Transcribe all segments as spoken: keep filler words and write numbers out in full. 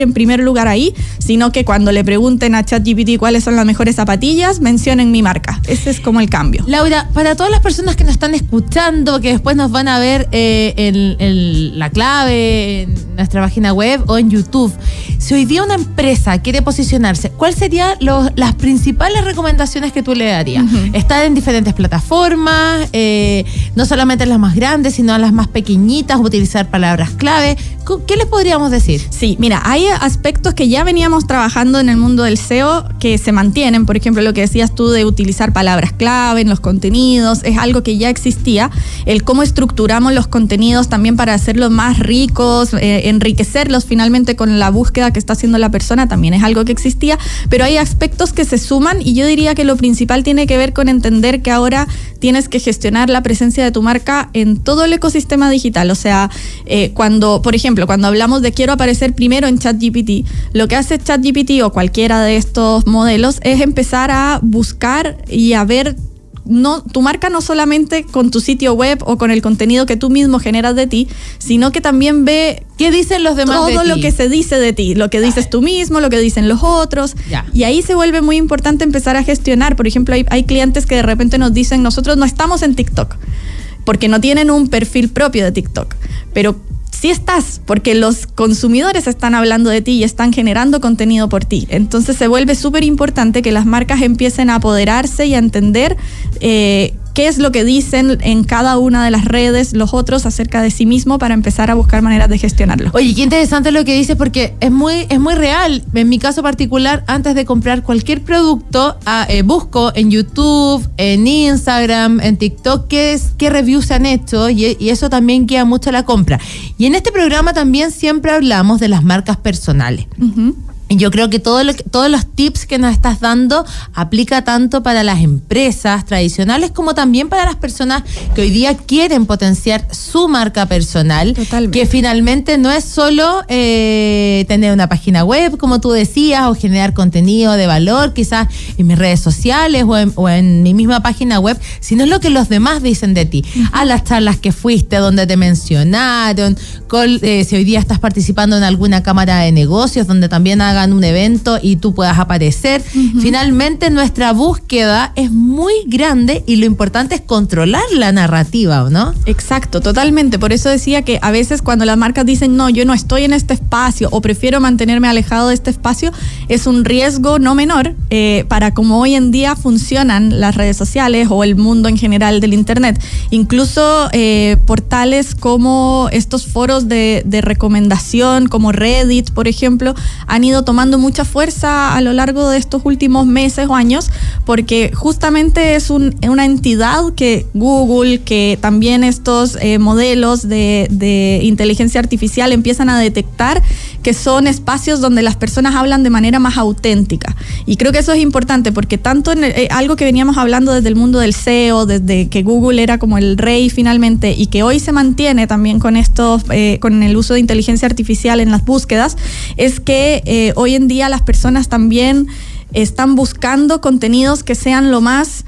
en primer lugar ahí, sino que cuando le pregunten a ChatGPT cuáles son las mejores zapatillas, mencionen mi marca. Ese es como el cambio. Laura, para todas las personas que nos están escuchando, que después nos van a ver eh, en, en la clave, en nuestra página web o en YouTube, si hoy día una empresa quiere posicionarse, ¿cuáles serían los, las principales recomendaciones que tú le darías? Uh-huh. Estar en diferentes plataformas, eh, no solamente las más grandes, sino las más pequeñitas, utilizar palabras clave. ¿Qué les podríamos decir? Sí, mira, hay aspectos que ya veníamos trabajando en el mundo del S E O que se mantienen. Por ejemplo, lo que decías tú de utilizar palabras clave en los contenidos, es algo que ya existía. El cómo estructuramos los contenidos también para hacerlos más ricos, eh, enriquecerlos finalmente con la búsqueda que está haciendo la persona, también es algo que existía. Pero hay aspectos que se suman y yo diría que lo principal tiene que ver con entender que ahora tienes que gestionar la presencia de tu marca en todo el ecosistema digital. O sea, eh, cuando, por ejemplo, cuando hablamos de quiero aparecer primero en ChatGPT, lo que hace ChatGPT o cualquiera de estos modelos es empezar a buscar y a ver no, tu marca no solamente con tu sitio web o con el contenido que tú mismo generas de ti, sino que también ve qué dicen los demás todo de lo ti. que se dice de ti, lo que Ya. dices tú mismo, lo que dicen los otros. Ya. Y ahí se vuelve muy importante empezar a gestionar. Por ejemplo, hay, hay clientes que de repente nos dicen, nosotros no estamos en TikTok, porque no tienen un perfil propio de TikTok, pero sí estás, porque los consumidores están hablando de ti y están generando contenido por ti. Entonces se vuelve súper importante que las marcas empiecen a apoderarse y a entender eh, qué es lo que dicen en cada una de las redes los otros acerca de sí mismo para empezar a buscar maneras de gestionarlo. Oye, qué interesante lo que dices, porque es muy, es muy real. En mi caso particular, antes de comprar cualquier producto, ah, eh, busco en YouTube, en Instagram, en TikTok, qué, es, qué reviews se han hecho, y, y eso también guía mucho la compra. Y en este programa también siempre hablamos de las marcas personales. Uh-huh. Yo creo que, todo lo que todos los tips que nos estás dando aplica tanto para las empresas tradicionales como también para las personas que hoy día quieren potenciar su marca personal. Totalmente. Que finalmente no es solo eh, tener una página web, como tú decías, o generar contenido de valor, quizás en mis redes sociales o en, o en mi misma página web, sino es lo que los demás dicen de ti. Uh-huh. A las charlas que fuiste, donde te mencionaron, con, eh, si hoy día estás participando en alguna cámara de negocios, donde también hagan un evento y tú puedas aparecer. Uh-huh. Finalmente nuestra búsqueda es muy grande y lo importante es controlar la narrativa, ¿no? Exacto, totalmente. Por eso decía que a veces cuando las marcas dicen no, yo no estoy en este espacio o prefiero mantenerme alejado de este espacio, es un riesgo no menor eh, para cómo hoy en día funcionan las redes sociales o el mundo en general del internet. Incluso eh, portales como estos foros de, de recomendación como Reddit, por ejemplo, han ido tomando mucha fuerza a lo largo de estos últimos meses o años, porque justamente es un, una entidad que Google, que también estos eh, modelos de, de inteligencia artificial empiezan a detectar que son espacios donde las personas hablan de manera más auténtica. Y creo que eso es importante, porque tanto en el, eh, algo que veníamos hablando desde el mundo del S E O, desde que Google era como el rey finalmente, y que hoy se mantiene también con estos, eh, con el uso de inteligencia artificial en las búsquedas, es que eh, hoy en día las personas también están buscando contenidos que sean lo más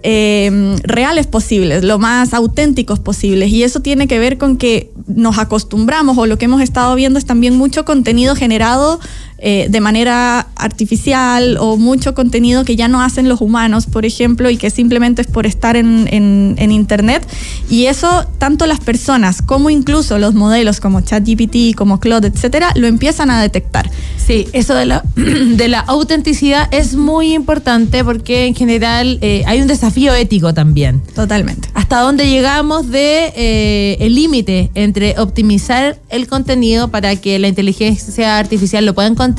eh, reales posibles, lo más auténticos posibles, y eso tiene que ver con que nos acostumbramos, o lo que hemos estado viendo es también mucho contenido generado eh, de manera artificial, o mucho contenido que ya no hacen los humanos, por ejemplo, y que simplemente es por estar en, en, en internet, y eso tanto las personas como incluso los modelos como ChatGPT, como Claude, etcétera, lo empiezan a detectar. Sí, eso de la, de la autenticidad es muy importante, porque en general eh, hay un desafío ético también. Totalmente. Hasta dónde llegamos de eh, el límite entre optimizar el contenido para que la inteligencia artificial lo pueda encontrar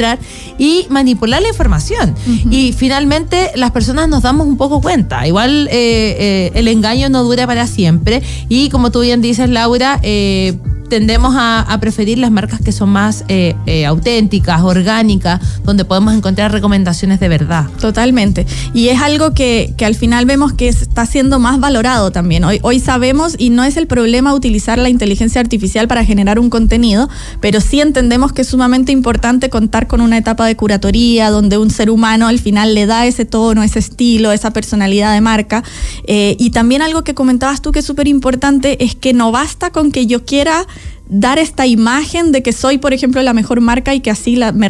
y manipular la información. Uh-huh. Y finalmente las personas nos damos un poco cuenta. Igual eh, eh, el engaño no dura para siempre, y como tú bien dices, Laura, eh, tendemos a, a preferir las marcas que son más eh, eh, auténticas, orgánicas, donde podemos encontrar recomendaciones de verdad. Totalmente. Y es algo que, que al final vemos que está siendo más valorado también. Hoy, hoy sabemos, y no es el problema utilizar la inteligencia artificial para generar un contenido, pero sí entendemos que es sumamente importante contar con una etapa de curatoría donde un ser humano al final le da ese tono, ese estilo, esa personalidad de marca. Eh, y también algo que comentabas tú que es súper importante es que no basta con que yo quiera dar esta imagen de que soy, por ejemplo, la mejor marca y que así la, me